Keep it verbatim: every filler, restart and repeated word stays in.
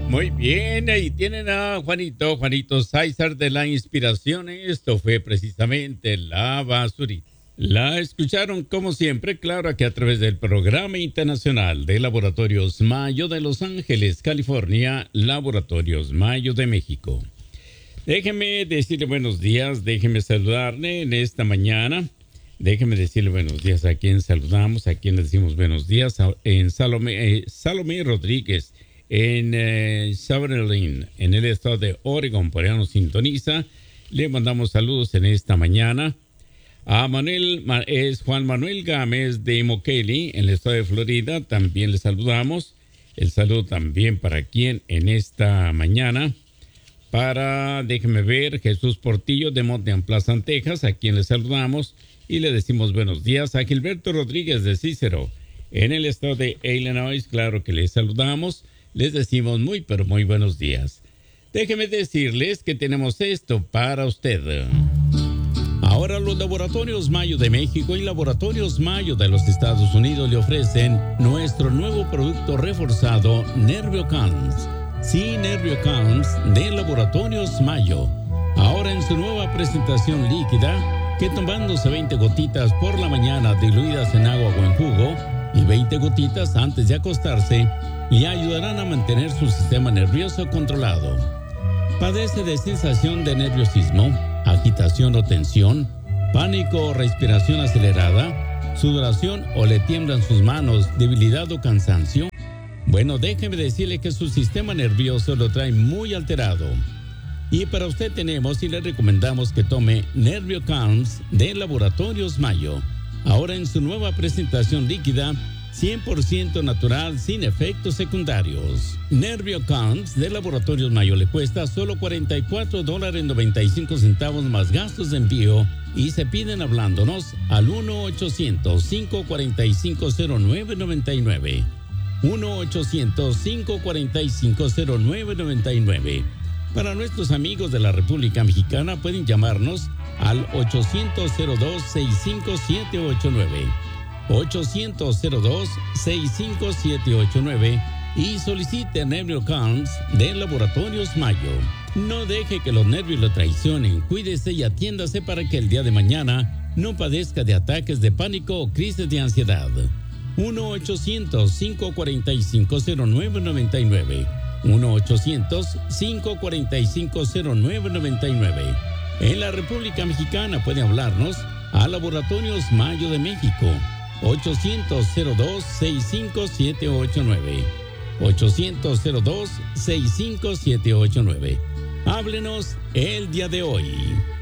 Muy bien, ahí tienen a Juanito, Juanito César de la Inspiración. Esto fue precisamente La Basurita. La escucharon como siempre, claro, aquí a través del Programa Internacional de Laboratorios Mayo de Los Ángeles, California, Laboratorios Mayo de México. Déjeme decirle buenos días, déjeme saludarle en esta mañana. Déjeme decirle buenos días a quien saludamos, a quien le decimos buenos días, en Salomé, eh, Salomé Rodríguez, en eh, Summerlin, en el estado de Oregon, por allá nos sintoniza. Le mandamos saludos en esta mañana. A Manuel, es Juan Manuel Gámez de Immokalee, en el estado de Florida, también le saludamos. El saludo también para quien en esta mañana. Para, déjeme ver, Jesús Portillo de Mountain Plaza, Texas, a quien le saludamos. Y le decimos buenos días a Gilberto Rodríguez de Cícero, en el estado de Illinois, claro que les saludamos. Les decimos muy, pero muy buenos días. Déjenme decirles que tenemos esto para usted. Ahora los Laboratorios Mayo de México y Laboratorios Mayo de los Estados Unidos le ofrecen nuestro nuevo producto reforzado, NervioCalms. Sí, NervioCalms de Laboratorios Mayo. Ahora en su nueva presentación líquida, que tomándose veinte gotitas por la mañana diluidas en agua o en jugo y veinte gotitas antes de acostarse, le ayudarán a mantener su sistema nervioso controlado. ¿Padece de sensación de nerviosismo, agitación o tensión, pánico o respiración acelerada, sudoración o le tiemblan sus manos, debilidad o cansancio? Bueno, déjeme decirle que su sistema nervioso lo trae muy alterado. Y para usted tenemos y le recomendamos que tome NervioCalms de Laboratorios Mayo. Ahora en su nueva presentación líquida, cien por ciento natural, sin efectos secundarios. NervioCalms de Laboratorios Mayo le cuesta solo cuarenta y cuatro dólares noventa y cinco centavos más gastos de envío y se piden hablándonos al uno ochocientos, cinco cuatro cinco, cero nueve nueve nueve. uno ochocientos, cinco cuatro cinco, cero nueve nueve nueve. Para nuestros amigos de la República Mexicana pueden llamarnos al ochocientos, cero dos, sesenta y cinco, siete ocho nueve. ochocientos, cero dos, sesenta y cinco, siete ocho nueve y solicite NervioCalms de Laboratorios Mayo. No deje que los nervios lo traicionen, cuídese y atiéndase para que el día de mañana no padezca de ataques de pánico o crisis de ansiedad. uno ochocientos, cinco cuatro cinco, cero nueve nueve nueve. uno ochocientos, cinco cuatro cinco, cero nueve nueve nueve. En la República Mexicana puede hablarnos a Laboratorios Mayo de México. ochocientos, cero dos, sesenta y cinco, siete ocho nueve. ochocientos, cero dos, sesenta y cinco, siete ocho nueve. Háblenos el día de hoy.